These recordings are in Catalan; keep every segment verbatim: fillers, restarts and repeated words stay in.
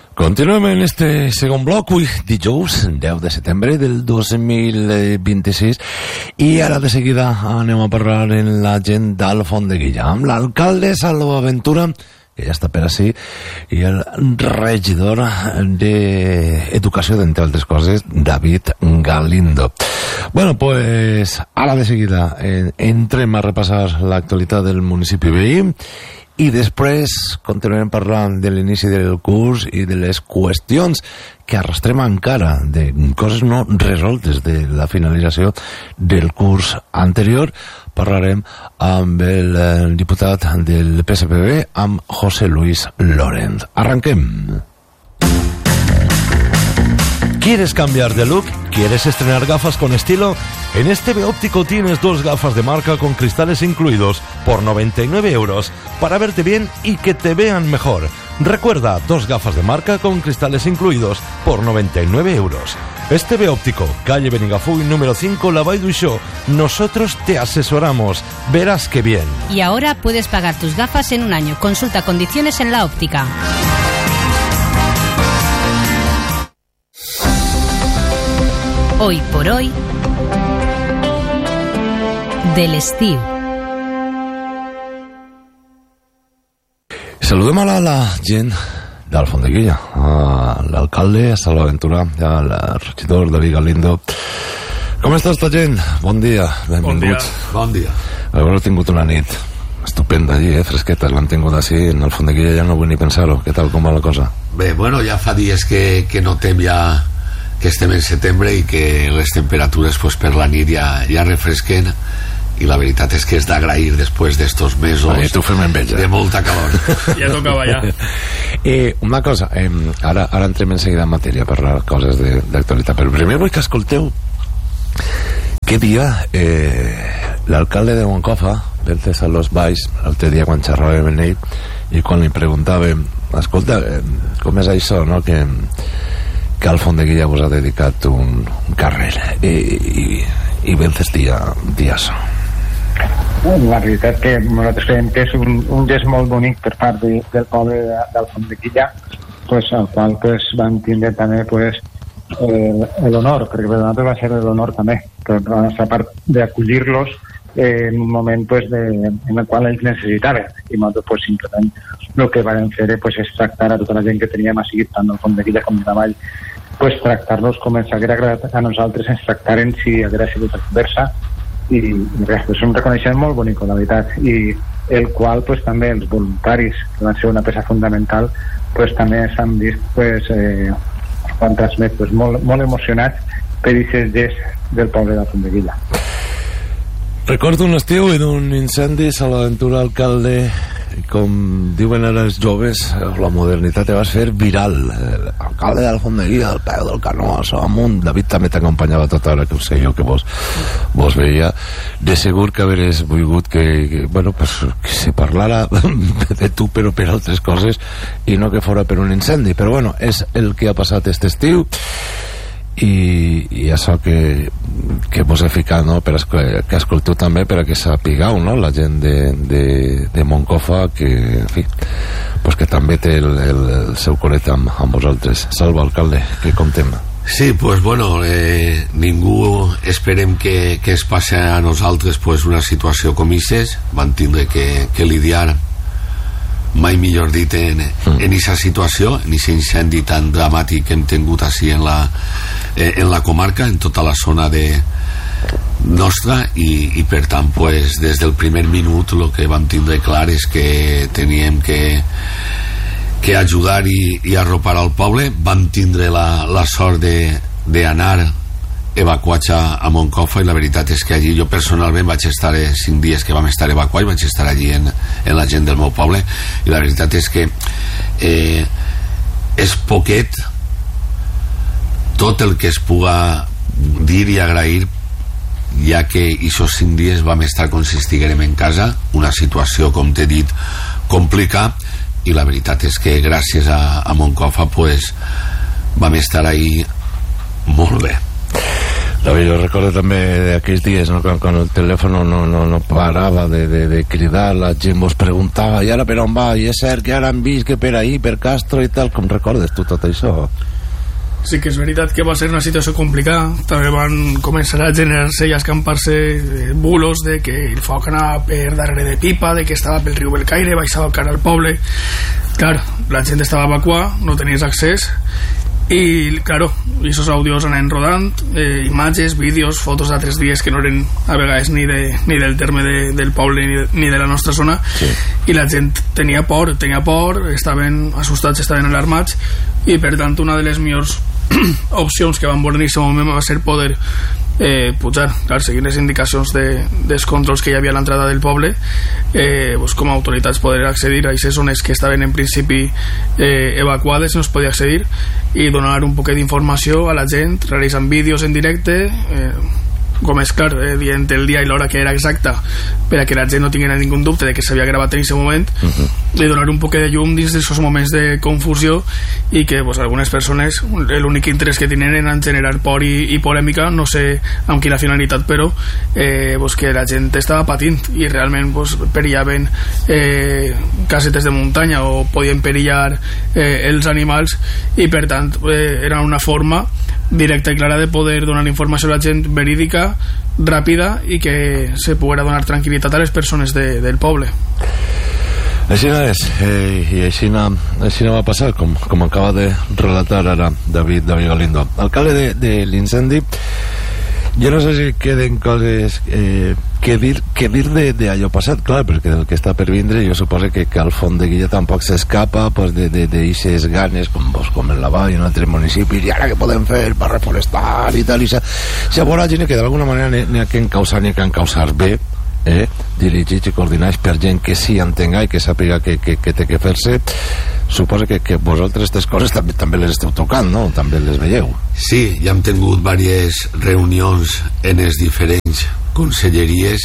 Continuem en este segon bloc, avui dijous deu de setembre del dos mil vint-i-sis, i ara de seguida anem a parlar en la gent d'Alfondeguilla amb l'alcalde Salvaventura, que ja està per ací, i el regidor d'Educació, d'entre altres coses, David Galindo. Bueno, pues ara de seguida eh, entrem a repassar l'actualitat del municipi veí, i després continuarem parlant de l'inici del curs i de les qüestions que arrastrem encara, de coses no resoltes de la finalització del curs anterior. Parlarem amb el diputat del P S P B, amb José Luis Lorenz. Arranquem. ¿Quieres cambiar de look? ¿Quieres estrenar gafas con estilo? En este B Óptico tienes dos gafas de marca con cristales incluidos por noventa y nueve euros para verte bien y que te vean mejor. Recuerda, dos gafas de marca con cristales incluidos por noventa y nueve euros. Este B Óptico, calle Benigafuy número cinco, Lavall d'Uixó. Nosotros te asesoramos. Verás que bien. Y ahora puedes pagar tus gafas en un año. Consulta condiciones en la óptica. Hoy por hoy, del estiu. Saludem a la, la gent d'Alfondeguilla, a l'alcalde, a Salvaventura, al regidor David Galindo. Com està esta gent? Bon dia, benvinguts. Bon dia. A veure, he tingut una nit estupenda allí, eh, fresqueta, l'han tingut així, en Alfondeguilla ja no vull ni pensar-ho. Què tal, com va la cosa? Bé, bueno, ja fa dies que, que notem ja que estem en setembre i que les temperatures pues, per la nit ja, ja refresquen, i la veritat és que és d'agrair després d'estos mesos Ai, tu fem enveja. De molta calor. Ja tocava ja. Eh, una cosa, eh, ara, ara entrem en seguida en matèria per parlar coses d'actualitat, però primer vull que escolteu què dia eh, l'alcalde de Moncofa, del César Los Valls, l'altre dia quan xerràvem amb ell, i quan li preguntàvem, escolta, eh, com és això, no?, que que Alfondeguilla vos ha dedicat un, un carrer, i, i, i Vences dia, dia això. La veritat que nosaltres creiem que és un, un gest molt bonic per part de, del poble d'Alfondeguilla, pues, al qual pues, van tindre també pues, eh, l'honor, perquè per nosaltres va ser l'honor també, per la nostra part d'acollir-los eh, en un moment pues, de, en el qual ells necessitaven, i nosaltres pues, simplement el que vam fer pues, és tractar a tota la gent que teníem així, tant d'Alfondeguilla com de Navall, pues, tractar-los com ens haguera agradat a nosaltres ens tractaren si haguera sigut adversa, i, i res, és un reconeixement molt bonic, la veritat, i el qual pues, també els voluntaris, que van ser una peça fundamental, pues, també s'han vist pues, eh, quan transmet pues, molt, molt emocionats per aquest gest del poble d'Alfondeguilla. Recordo un estiu en un incendi, Salvaventura, alcalde, com diuen ara els joves, la modernitat te vas fer viral. Alcalde d'Alfondeguilla, al peu del canó, això amunt. David també t'acompanyava tota hora, que ho sé jo, que vos, vos veia. De segur que haveres volgut que, que, bueno, pues, que se parlara de tu, però per altres coses, i no que fora per un incendi. Però bueno, és el que ha passat este estiu, i, i això que, que vos he ficat, no?, per escol que escolteu també, per a que sapigueu, no?, la gent de, de, de Moncofa, que, en fi, pues que també té el, el, el seu coret amb, amb vosaltres. Salva, alcalde, que comptem. Sí, pues bueno, eh, ningú esperem que, que es passe a nosaltres pues, una situació com aquestes. Van tindre que, que lidiar, mai millor dit, en en aquesta situació, en aquest incendi tan dramàtic que hem tingut així en la, eh, en la comarca, en tota la zona de nostra, i, i per tant pues, des del primer minut el que vam tindre clar és que teníem que que ajudar i, i arropar al poble. Vam tindre la, la sort d'anar evacuats a, a Moncofa, i la veritat és que allí jo personalment vaig estar eh, cinc dies que vam estar evacuats, vaig estar allí en, en la gent del meu poble, i la veritat és que eh, és poquet tot el que es puga dir i agrair, ja que aquests cinc dies vam estar com si estiguérem en casa, una situació, com t'he dit, complicada, i la veritat és que gràcies a, a Moncofa pues, vam estar ahí molt bé. Jo recordo també d'aquells dies, no? quan, quan el telèfon no, no, no parava de, de, de cridar, la gent vos preguntava i ara per on va, i és cert que ara han vist que per ahí, per Castro i tal. Com recordes tu tot això? Sí que és veritat que va ser una situació complicada. També van començar a generar-se i a escampar-se bulos de que el foc anava per darrere de Pipa, de que estava pel riu Belcaire, baixava cara al poble. Clar, la gent estava evacuada, no tenies accés, i claro, i esos àudios anaven rodant, eh, imatges, vídeos, fotos d'altres dies que no eren a vegades ni, de, ni del terme de, del poble ni de, ni de la nostra zona, sí. I la gent tenia por, tenia por, estaven assustats, estaven alarmats, i per tant una de les millors opcions que van veure en aquest moment va ser poder eh, pujar, clar, seguint les indicacions de, dels controls que hi havia a l'entrada del poble, eh, pues, com a autoritats poder accedir a aquestes zones que estaven en principi eh, evacuades, no es podia accedir, i donar un poquet d'informació a la gent, realitzant vídeos en directe, eh, com és clar, eh, dient el dia i l'hora que era exacta, per a que la gent no tinguera ningú dubte de que s'havia gravat en aquest moment, uh-huh. I donar un poquet de llum dins d'aquests moments de confusió, i que pues, algunes persones l'únic interès que tenen era en generar por i, i polèmica, no sé amb quina finalitat, però eh, pues, que la gent estava patint i realment pues, perillaven eh, casetes de muntanya o podien perillar eh, els animals, i per tant eh, era una forma directa i clara de poder donar informació a la gent verídica, ràpida, i que se poguera donar tranquil·litat a les persones de, del poble. Així no és, eh, i així no, així no va passar, com, com acaba de relatar ara David, David Galindo, alcalde de, de l'incendi. Jo no sé si queden coses eh, que dir, que dir de, de allò passat, clar, perquè del que està per vindre jo suposo que, que al Fondeguilla tampoc s'escapa pues, de, de, de eixes ganes com, pues, com el Lavall i en altres municipis, i ara què podem fer per reforestar i tal, i s'ha veurà gent que d'alguna manera n'hi ha que encausar, n'hi ha que encausar bé, eh, dirigits i coordinats per gent que sí entenga i que sàpiga que, que, que té que fer-se. Suposo que, que vosaltres aquestes coses també, també les esteu tocant, no? També les veieu. Sí, ja hem tingut diverses reunions en les diferents conselleries,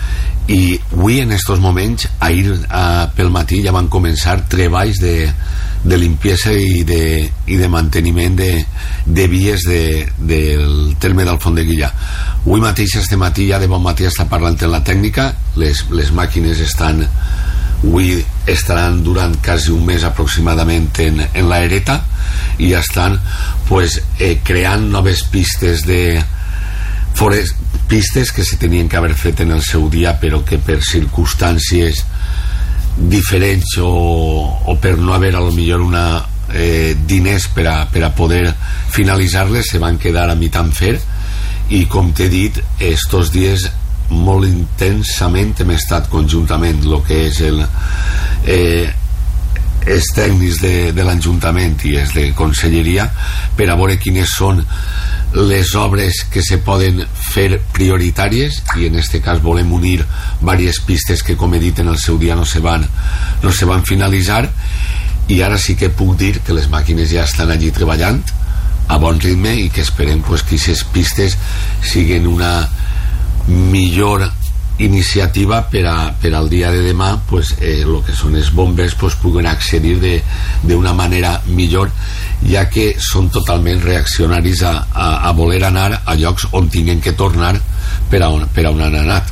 i avui en estos moments, ahir a, pel matí ja van començar treballs de, de limpiesa i de, i de manteniment de, de vies de, del terme d'Alfondeguilla. Avui mateix, este matí, ja de bon matí està parlant en la tècnica, les, les màquines estan avui estaran durant quasi un mes aproximadament en, en la ereta, i ja estan pues, eh, creant noves pistes de forest, pistes que se tenien que haver fet en el seu dia, però que per circumstàncies diferents o, o per no haver a lo millor una eh, diners per a, per a poder finalitzar-les, se van quedar a mitjan fer. I com t'he dit, estos dies molt intensament hem estat conjuntament el que és el eh, els tècnics de, de l'Ajuntament i els de Conselleria per a veure quines són les obres que se poden fer prioritàries, i en este cas volem unir diverses pistes que, com he dit en el seu dia, no se van, no se van finalitzar. I ara sí que puc dir que les màquines ja estan allí treballant a bon ritme, i que esperem pues, que aquestes pistes siguin una millor iniciativa per, a, per al dia de demà, pues, eh, lo que són els bombers pues, puguen accedir d'una manera millor, ja que són totalment reaccionaris a, a, a voler anar a llocs on tinguen que tornar per a on, per a on han anat,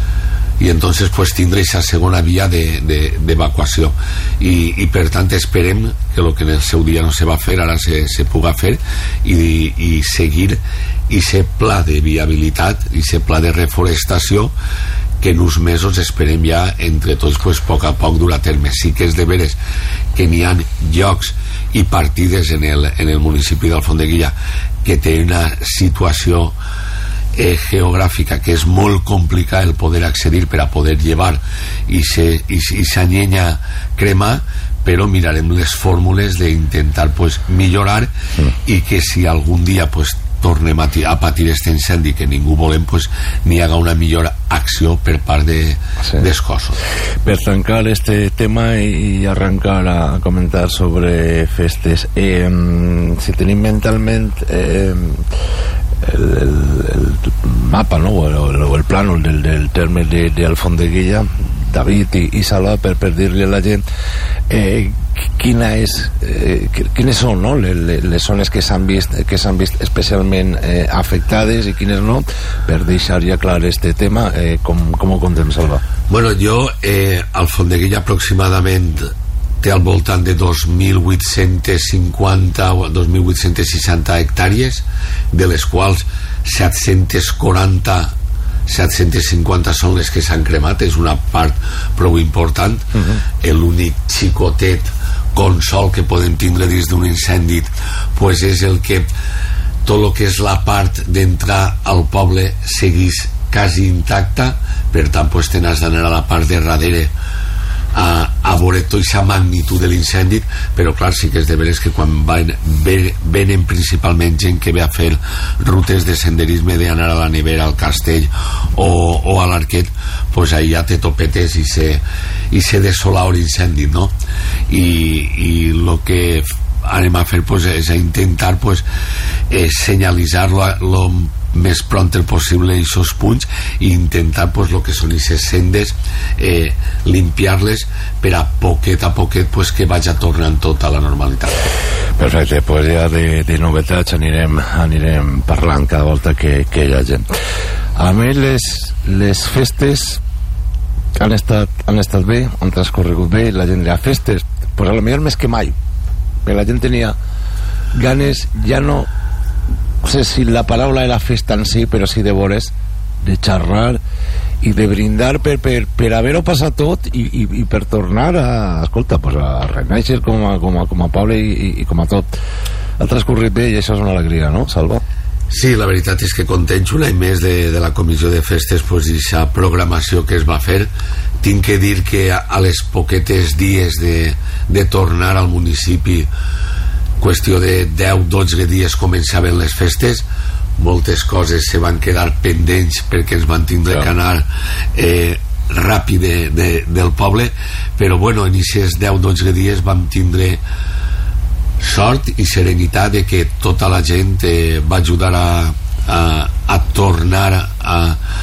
i entonces pues, tindre aquesta segona via d'evacuació, de, I, i per tant esperem que el que en el seu dia no se va fer ara se, se puga fer, i, i seguir i ser pla de viabilitat i ser pla de reforestació que en uns mesos esperem ja entre tots pues, a poc a poc dur a terme. Sí que és de veres que n'hi ha llocs i partides en el, en el municipi d'Alfondeguilla que té una situació eh, geogràfica que és molt complicada el poder accedir per a poder llevar i sa llenya cremar, però mirarem les fórmules d'intentar pues, millorar, mm. i que si algun dia pues, tornem a, a patir aquest incendi que ningú volem, pues, n'hi haga una millor acció per part de, sí. dels cossos. Per tancar este tema i, i arrencar a comentar sobre festes, eh, si tenim mentalment eh, el, el, el mapa, no? o, el, o el plànol del, del terme d'Alfondeguilla, David i, i Salva, per, per dir-li a la gent eh, quina és eh, quines són, no? les, les zones que s'han vist que s'han vist especialment eh, afectades i quines no, per deixar ja clar este tema. eh, com, com ho contem, Salva? Bueno, jo eh, al Fondeguilla aproximadament té al voltant de dos mil vuit-cents cinquanta o dos mil vuit-cents seixanta hectàrees, de les quals set-cents quaranta set-cents cinquanta són les que s'han cremat. És una part prou important. uh-huh. L'únic xicotet consol que podem tindre dins d'un incendi pues és el que tot el que és la part d'entrar al poble seguís quasi intacta, per tant pues te n'has d'anar a la part de darrere a, a veure tota aquesta magnitud de l'incendi. Però clar, sí que és de veres que quan van, venen principalment gent que ve a fer rutes de senderisme, d'anar a la Nevera, al Castell o, o a l'Arquet, pues ahí ja te topetes i se, i se desola l'incendi, no? I, i lo que anem a fer pues, és a intentar pues, eh, senyalitzar-lo lo més pront el possible aquests punts i intentar pues, lo que són aquestes sendes eh, limpiar-les per a poquet a poquet pues, que vagi tornant tot a la normalitat. Perfecte, pues ja de, de novetats anirem, anirem parlant cada volta que, que hi ha gent. A més, les, les festes han estat, han estat bé, han transcorregut bé, la gent li ha festes, pues a lo millor més que mai, perquè la gent tenia ganes, ja no no sé si la paraula era festa en si, però sí de veures, de xerrar i de brindar per, per, per haver-ho passat tot i, i, i per tornar a, escolta, pues a renaixer com a, com a, com a poble i, i com a tot. Ha transcorrit bé i això és una alegria, no, Salva? Sí, la veritat és que contents un any més de, de la comissió de festes, pues aquesta programació que es va fer. Tinc que dir que a, a les poquetes dies de, de tornar al municipi, qüestió de deu dotze dies començaven les festes, moltes coses se van quedar pendents perquè ens van tindre que anar eh, ràpid de, de, del poble, però bueno, en aquests deu dotze dies vam tindre sort i serenitat de que tota la gent eh, va ajudar a, a, a tornar a,